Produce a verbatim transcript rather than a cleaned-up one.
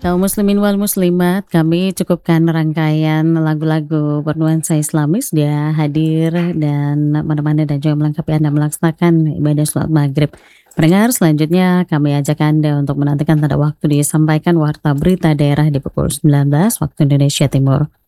Kaum muslimin wal muslimat, kami cukupkan rangkaian lagu-lagu bernuansa Islamis dia hadir dan menemani dan juga melengkapi Anda melaksanakan ibadah sholat maghrib. Pendengar, selanjutnya kami ajak Anda untuk menantikan tanda waktu disampaikan warta berita daerah di pukul sembilan belas waktu Indonesia Timur.